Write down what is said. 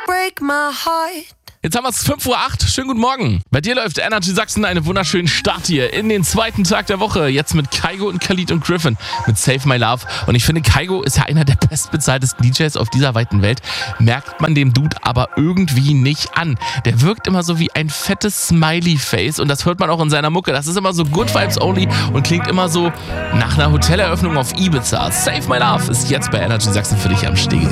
break my heart. Jetzt haben wir es 5:08 Uhr. Schönen guten Morgen. Bei dir läuft Energy Sachsen einen wunderschönen Start hier in den zweiten Tag der Woche. Jetzt mit Kygo und Khalid und Griffin mit Save My Love. Und ich finde, Kygo ist ja einer der bestbezahltesten DJs auf dieser weiten Welt. Merkt man dem Dude aber irgendwie nicht an. Der wirkt immer so wie ein fettes Smiley-Face. Und das hört man auch in seiner Mucke. Das ist immer so Good Vibes Only und klingt immer so nach einer Hoteleröffnung auf Ibiza. Save My Love ist jetzt bei Energy Sachsen für dich am Steg.